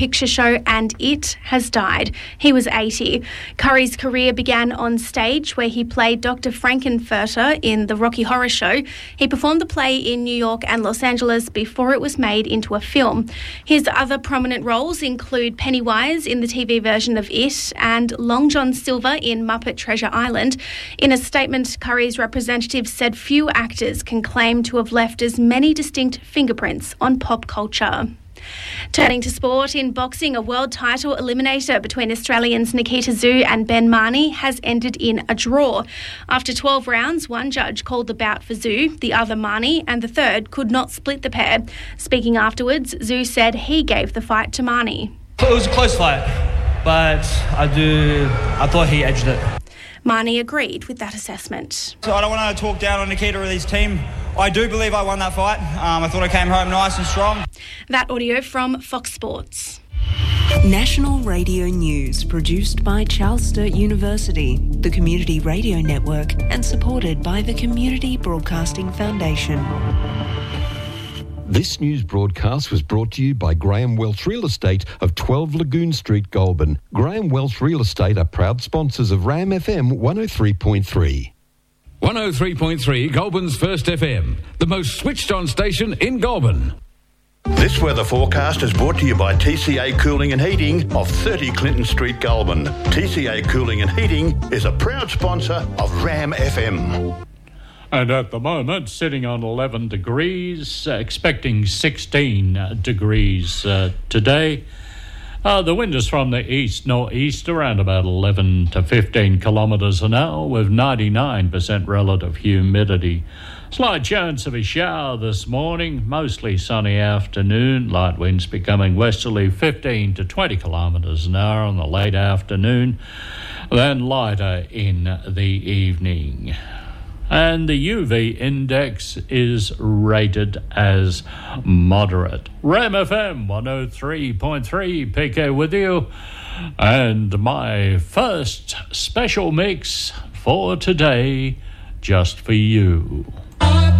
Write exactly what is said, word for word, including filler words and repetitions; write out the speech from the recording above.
picture show And It has died. He was eighty. Curry's career began on stage where he played Doctor Frankenfurter in The Rocky Horror Show. He performed the play in New York and Los Angeles before it was made into a film. His other prominent roles include Pennywise in the T V version of It and Long John Silver in Muppet Treasure Island. In a statement, Curry's representative said few actors can claim to have left as many distinct fingerprints on pop culture. Turning to sport, in boxing, a world title eliminator between Australians Nikita Tszyu and Ben Marnie has ended in a draw. After twelve rounds, one judge called the bout for Tszyu, the other Marnie, and the third could not split the pair. Speaking afterwards, Tszyu said he gave the fight to Marnie. It was a close fight, but I do. I thought he edged it. Marnie agreed with that assessment. So I don't want to talk down on Nikita or his team. I do believe I won that fight. Um, I thought I came home nice and strong. That audio from Fox Sports. National Radio News, produced by Charles Sturt University, the Community Radio Network, and supported by the Community Broadcasting Foundation. This news broadcast was brought to you by Graham Welch Real Estate of twelve Lagoon Street, Goulburn. Graham Welch Real Estate are proud sponsors of Ram F M one oh three point three. one oh three point three, Goulburn's first F M, the most switched-on station in Goulburn. This weather forecast is brought to you by T C A Cooling and Heating of thirty Clinton Street, Goulburn. T C A Cooling and Heating is a proud sponsor of Ram F M. And at the moment, sitting on eleven degrees, uh, expecting sixteen uh, degrees uh, today. Uh, the wind is from the east-northeast, around about eleven to fifteen kilometres an hour, with ninety-nine percent relative humidity. Slight chance of a shower this morning, mostly sunny afternoon. Light winds becoming westerly, fifteen to twenty kilometres an hour in the late afternoon, then lighter in the evening. And the U V index is rated as moderate. Ram F M one oh three point three, P K with you. And my first special mix for today, just for you.